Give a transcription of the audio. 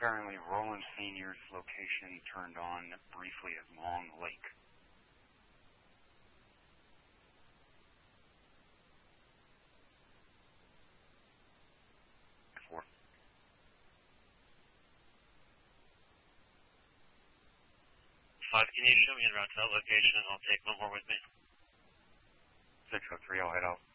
Apparently, Roland Sr.'s location turned on briefly at Long Lake. Can you show me en route to that location, and I'll take one more with me? 603, I'll head out.